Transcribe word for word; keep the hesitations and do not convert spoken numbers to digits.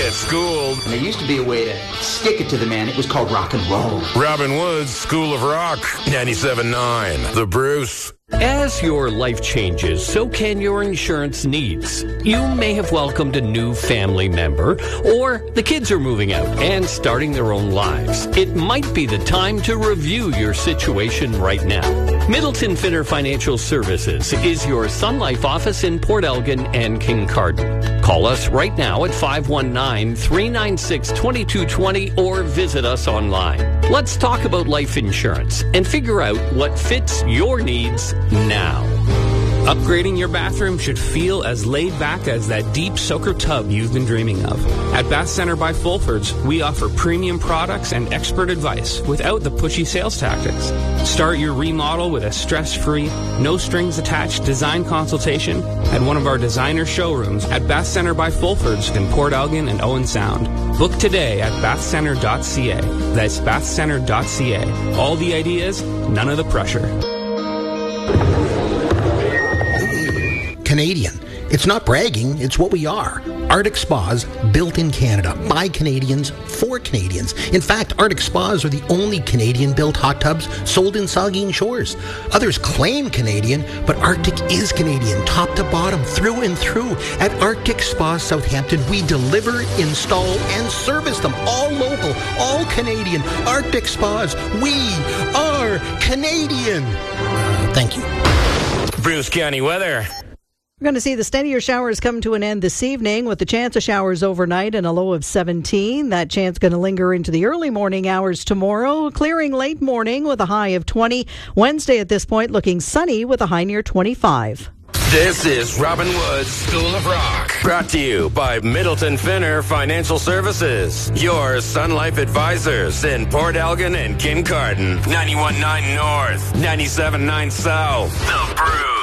get schooled. And there used to be a way to stick it to the man. It was called rock and roll. Robin Woods, School of Rock, ninety-seven point nine. The Bruce. As your life changes, so can your insurance needs. You may have welcomed a new family member, or the kids are moving out and starting their own lives. It might be the time to review your situation right now. Middleton Finner Financial Services is your Sun Life office in Port Elgin and Kincardine. Call us right now at five one nine, three nine six, two two two zero or visit us online. Let's talk about life insurance and figure out what fits your needs now. Upgrading your bathroom should feel as laid back as that deep soaker tub you've been dreaming of. At Bath Center by Fulfords, we offer premium products and expert advice without the pushy sales tactics. Start your remodel with a stress-free, no-strings-attached design consultation at one of our designer showrooms at Bath Center by Fulfords in Port Elgin and Owen Sound. Book today at bath center dot c a. That's bath center dot c a. All the ideas, none of the pressure. Canadian. It's not bragging, it's what we are. Arctic Spas, built in Canada, by Canadians, for Canadians. In fact, Arctic Spas are the only Canadian-built hot tubs sold in Saugeen Shores. Others claim Canadian, but Arctic is Canadian, top to bottom, through and through. At Arctic Spas Southampton, we deliver, install, and service them. All local, all Canadian. Arctic Spas, we are Canadian. Uh, thank you. Bruce County weather. We're going to see the steadier showers come to an end this evening with the chance of showers overnight and a low of seventeen. That chance going to linger into the early morning hours tomorrow, clearing late morning with a high of twenty. Wednesday at this point looking sunny with a high near twenty-five. This is Robin Woods School of Rock. Brought to you by Middleton Finner Financial Services. Your Sun Life advisors in Port Elgin and Kincardine. ninety-one point nine North, ninety-seven point nine South. The Bruce.